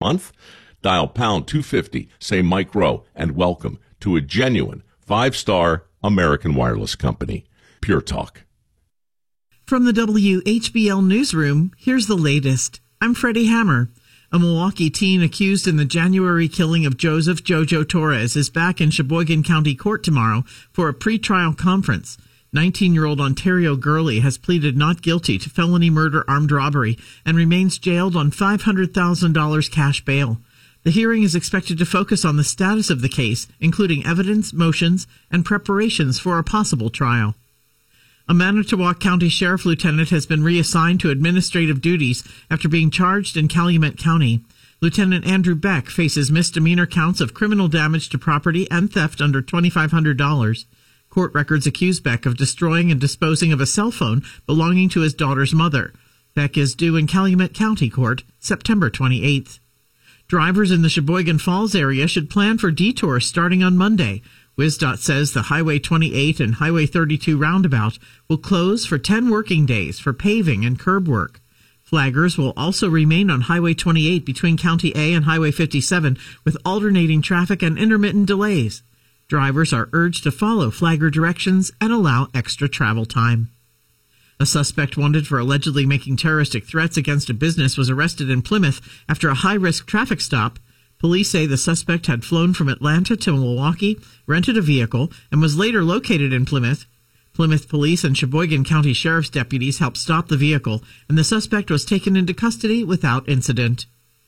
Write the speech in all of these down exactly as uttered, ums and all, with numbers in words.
month? Dial pound two fifty, say Mike Rowe, and welcome to a genuine five-star American wireless company. Pure Talk. From the W H B L Newsroom, here's the latest. I'm Freddie Hammer. A Milwaukee teen accused in the January killing of Joseph Jojo Torres is back in Sheboygan County Court tomorrow for a pretrial conference. nineteen-year-old Ontario Gurley has pleaded not guilty to felony murder armed robbery and remains jailed on five hundred thousand dollars cash bail. The hearing is expected to focus on the status of the case, including evidence, motions, and preparations for a possible trial. A Manitowoc County Sheriff Lieutenant has been reassigned to administrative duties after being charged in Calumet County. Lieutenant Andrew Beck faces misdemeanor counts of criminal damage to property and theft under twenty-five hundred dollars. Court records accuse Beck of destroying and disposing of a cell phone belonging to his daughter's mother. Beck is due in Calumet County Court September twenty-eighth. Drivers in the Sheboygan Falls area should plan for detours starting on Monday. WisDOT says the Highway twenty-eight and Highway thirty-two roundabout will close for ten working days for paving and curb work. Flaggers will also remain on Highway twenty-eight between County A and Highway fifty-seven with alternating traffic and intermittent delays. Drivers are urged to follow flagger directions and allow extra travel time. A suspect wanted for allegedly making terroristic threats against a business was arrested in Plymouth after a high-risk traffic stop. Police say the suspect had flown from Atlanta to Milwaukee, rented a vehicle, and was later located in Plymouth. Plymouth Police and Sheboygan County Sheriff's deputies helped stop the vehicle, and the suspect was taken into custody without incident.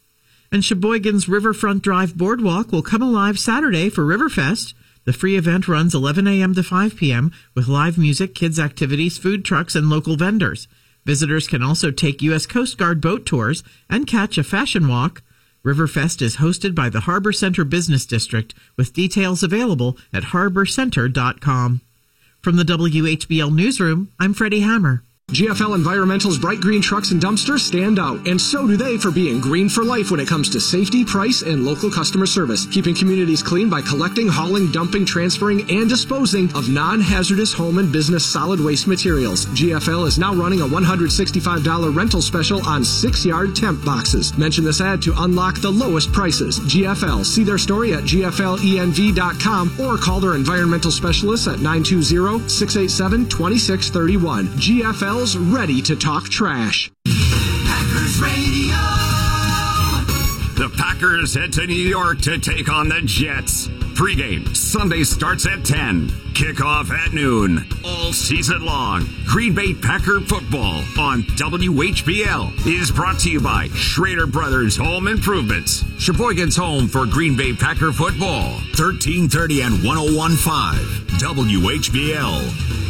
And Sheboygan's Riverfront Drive Boardwalk will come alive Saturday for Riverfest. The free event runs eleven a.m. to five p.m. with live music, kids' activities, food trucks, and local vendors. Visitors can also take U S Coast Guard boat tours and catch a fashion walk. Riverfest is hosted by the Harbor Center Business District, with details available at harbor center dot com. From the W H B L Newsroom, I'm Freddie Hammer. G F L Environmental's bright green trucks and dumpsters stand out, and so do they for being green for life when it comes to safety, price, and local customer service. Keeping communities clean by collecting, hauling, dumping, transferring, and disposing of non-hazardous home and business solid waste materials. G F L is now running a one hundred sixty-five dollars rental special on six-yard temp boxes. Mention this ad to unlock the lowest prices. G F L. See their story at G F L E N V dot com or call their environmental specialists at nine two zero, six eight seven, two six three one. G F L ready to talk trash. Packers Radio. The Packers head to New York to take on the Jets. Pre-game Sunday starts at ten. Kickoff at noon. All season long. Green Bay Packer football on W H B L is brought to you by Schrader Brothers Home Improvements. Sheboygan's home for Green Bay Packer football. thirteen thirty and one oh one point five W H B L.